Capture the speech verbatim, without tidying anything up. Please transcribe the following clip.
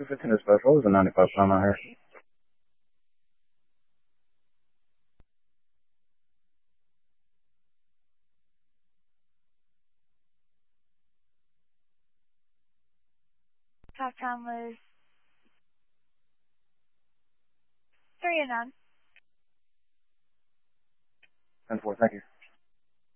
two fifteen is special. It was a ninety-five pound out here. Talk time was three and nine. ten four, thank you.